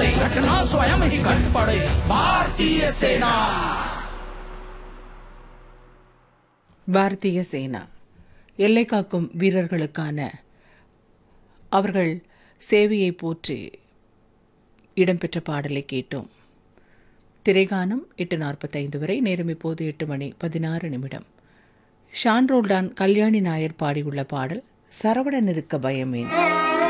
पड़े, घटना स्वयं ही घट पड़े। भारतीय सेना। பாரதிய சேனா எல்லை காக்கும் வீரர்களுக்கான அவர்கள் சேவையை போற்றி இடம்பெற்ற பாடலை கேட்டோம். திரைகானம் 8:45 வரை. நேரம் இப்போது 8:16. ஷான் ரோல்டான், கல்யாணி நாயர் பாடியுள்ள பாடல் சரவணன் இருக்க பயமேன்.